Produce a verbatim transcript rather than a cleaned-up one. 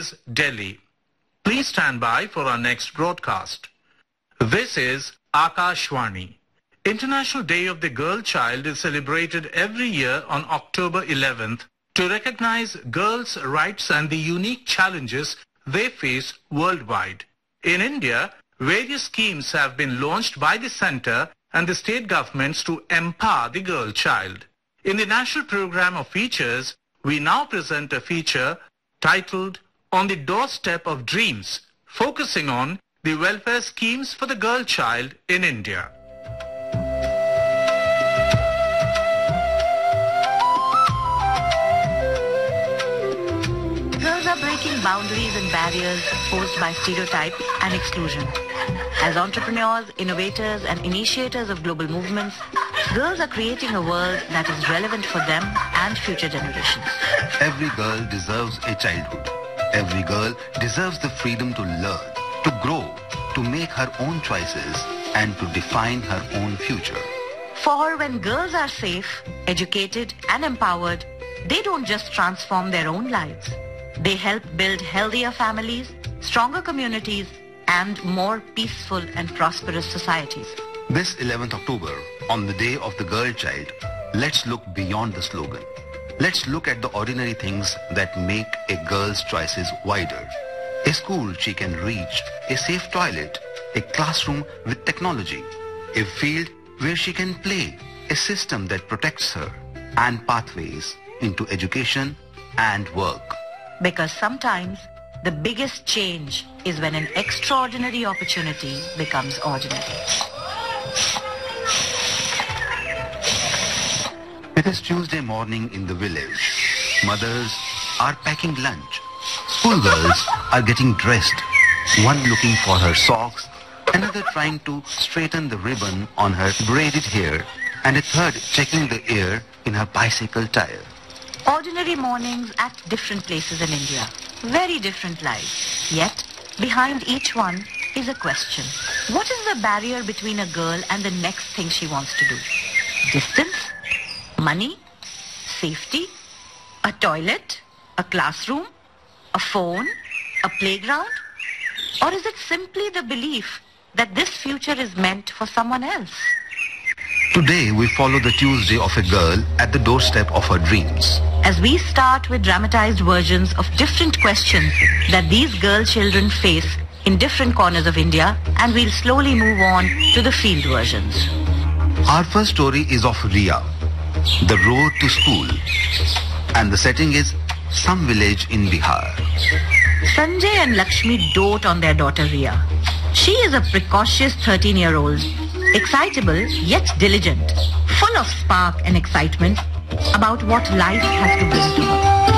is Delhi. Please stand by for our next broadcast. This is Akashvani. International Day of the Girl Child is celebrated every year on October eleventh to recognize girls' rights and the unique challenges they face worldwide. In India, various schemes have been launched by the centre and the state governments to empower the girl child. In the national program of features, we now present a feature titled On the Doorstep of Dreams, focusing on the welfare schemes for the girl child in India. Girls are breaking boundaries and barriers posed by stereotype and exclusion. As entrepreneurs, innovators and initiators of global movements, girls are creating a world that is relevant for them and future generations. Every girl deserves a childhood. Every girl deserves the freedom to learn, to grow, to make her own choices and to define her own future. For when girls are safe, educated and empowered, they don't just transform their own lives. They help build healthier families, stronger communities and more peaceful and prosperous societies. This eleventh October, on the Day of the Girl Child, let's look beyond the slogan. Let's look at the ordinary things that make a girl's choices wider. A school she can reach, a safe toilet, a classroom with technology, a field where she can play, a system that protects her, and pathways into education and work. Because sometimes the biggest change is when an extraordinary opportunity becomes ordinary. It is Tuesday morning in the village. Mothers are packing lunch. Schoolgirls are getting dressed. One looking for her socks, another trying to straighten the ribbon on her braided hair, and a third checking the air in her bicycle tire. Ordinary mornings at different places in India. Very different lives. Yet, behind each one is a question. What is the barrier between a girl and the next thing she wants to do? Distance? Money? Safety? A toilet? A classroom? A phone? A playground? Or is it simply the belief that this future is meant for someone else? Today we follow the Tuesday of a girl at the doorstep of her dreams. As we start with dramatized versions of different questions that these girl children face in different corners of India, and we'll slowly move on to the field versions. Our first story is of Riya, the road to school, and the setting is some village in Bihar. Sanjay and Lakshmi dote on their daughter Riya. She is a precocious thirteen-year-old, excitable yet diligent, full of spark and excitement about what life has to bring to her.